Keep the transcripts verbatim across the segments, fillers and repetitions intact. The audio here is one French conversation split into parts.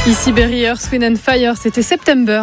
Ici Berry, Earth, Wind and Fire, c'était September.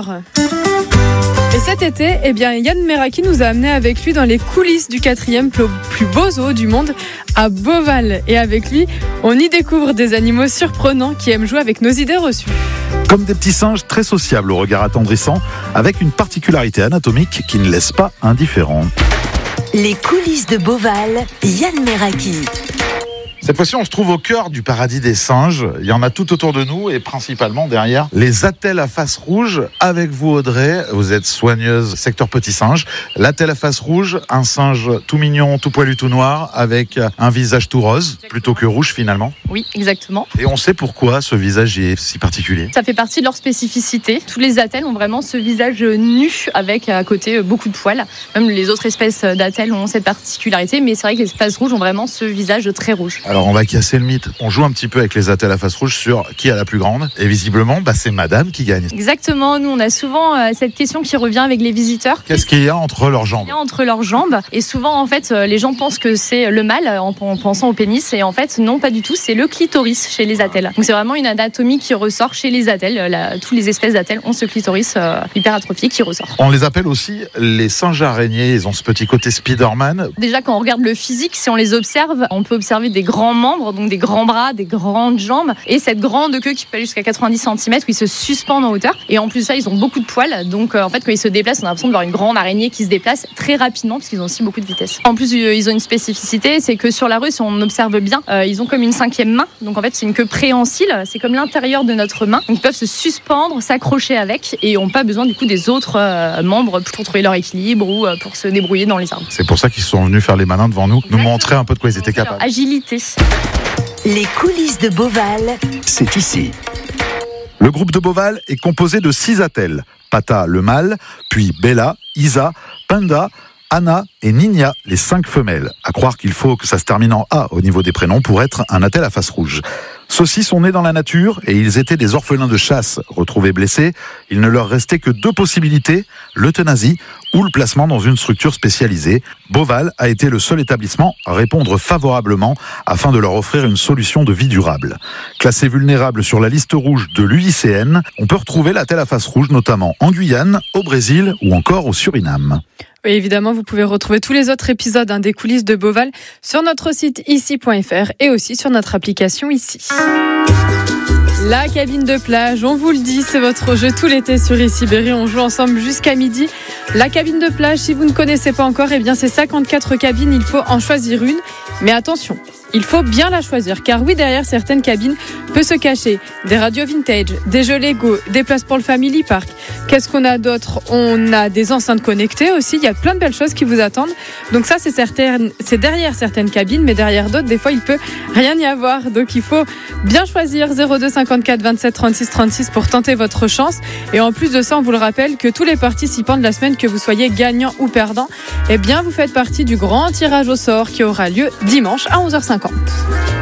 Et cet été, eh bien, Yann Meraki nous a amené avec lui dans les coulisses du quatrième plus beau zoo du monde, à Beauval. Et avec lui, on y découvre des animaux surprenants qui aiment jouer avec nos idées reçues. Comme des petits singes très sociables au regard attendrissant, avec une particularité anatomique qui ne laisse pas indifférent. Les coulisses de Beauval, Yann Meraki. Cette fois-ci, on se trouve au cœur du paradis des singes. Il y en a tout autour de nous et principalement derrière les attelles à face rouge. Avec vous, Audrey, vous êtes soigneuse secteur petit singe. L'attelle à face rouge, un singe tout mignon, tout poilu, tout noir, avec un visage tout rose, plutôt que rouge finalement. Oui, exactement. Et on sait pourquoi ce visage est si particulier. Ça fait partie de leur spécificité. Tous les attelles ont vraiment ce visage nu avec à côté beaucoup de poils. Même les autres espèces d'attelles ont cette particularité, mais c'est vrai que les faces rouges ont vraiment ce visage très rouge. Alors on va casser le mythe. On joue un petit peu avec les attelles à face rouge sur qui a la plus grande. Et visiblement, bah, c'est madame qui gagne. Exactement. Nous, on a souvent euh, cette question qui revient avec les visiteurs. Qu'est-ce qu'il y a entre leurs jambes ? Il y a entre leurs jambes. Et souvent, en fait, les gens pensent que c'est le mâle en, en pensant au pénis. Et en fait, non, pas du tout. C'est le clitoris chez les attelles. Donc c'est vraiment une anatomie qui ressort chez les attelles. La, toutes les espèces d'attelles ont ce clitoris euh, hyperatrophique qui ressort. On les appelle aussi les singes araignées. Ils ont ce petit côté Spider-Man. Déjà, quand on regarde le physique, si on les observe, on peut observer des grands membres, donc des grands bras, des grandes jambes et cette grande queue qui peut aller jusqu'à quatre-vingt-dix centimètres où ils se suspendent en hauteur. Et en plus de ça, ils ont beaucoup de poils. Donc euh, en fait, quand ils se déplacent, on a l'impression de voir une grande araignée qui se déplace très rapidement parce qu'ils ont aussi beaucoup de vitesse. En plus, euh, ils ont une spécificité, c'est que sur la rue, si on observe bien, euh, ils ont comme une cinquième main. Donc en fait, c'est une queue préhensile. C'est comme l'intérieur de notre main. Donc ils peuvent se suspendre, s'accrocher avec et n'ont pas besoin du coup des autres euh, membres pour trouver leur équilibre ou euh, pour se débrouiller dans les arbres. C'est pour ça qu'ils sont venus faire les malins devant nous, nous montrer un peu de quoi ils étaient capables. Leur agilité. Les coulisses de Beauval, c'est ici. Le groupe de Beauval est composé de six attelles. Pata, le mâle, puis Bella, Isa, Panda, Anna et Nina, les cinq femelles. À croire qu'il faut que ça se termine en A au niveau des prénoms pour être un attelle à face rouge. Ceux-ci sont nés dans la nature et ils étaient des orphelins de chasse. Retrouvés blessés, il ne leur restait que deux possibilités, l'euthanasie ou le placement dans une structure spécialisée. Beauval a été le seul établissement à répondre favorablement afin de leur offrir une solution de vie durable. Classé vulnérable sur la liste rouge de l'U I C N, on peut retrouver l'attelle à face rouge notamment en Guyane, au Brésil ou encore au Suriname. Et évidemment, vous pouvez retrouver tous les autres épisodes hein, des coulisses de Beauval sur notre site ici point f r et aussi sur notre application Ici. La cabine de plage, on vous le dit, c'est votre jeu tout l'été sur Ici Berry. On joue ensemble jusqu'à midi. La cabine de plage, si vous ne connaissez pas encore, eh bien c'est cinquante-quatre cabines, il faut en choisir une. Mais attention, il faut bien la choisir, car oui, derrière certaines cabines peut se cacher des radios vintage, des jeux Lego, des places pour le Family Park. Qu'est-ce qu'on a d'autre ? On a des enceintes connectées aussi, il y a plein de belles choses qui vous attendent. Donc ça, c'est, certaines, c'est derrière certaines cabines, mais derrière d'autres, des fois, il peut rien y avoir. Donc il faut bien choisir zéro deux cinquante-quatre vingt-sept trente-six trente-six pour tenter votre chance. Et en plus de ça, on vous le rappelle que tous les participants de la semaine, que vous soyez gagnant ou perdant, eh bien, vous faites partie du grand tirage au sort qui aura lieu dimanche à onze heures cinquante.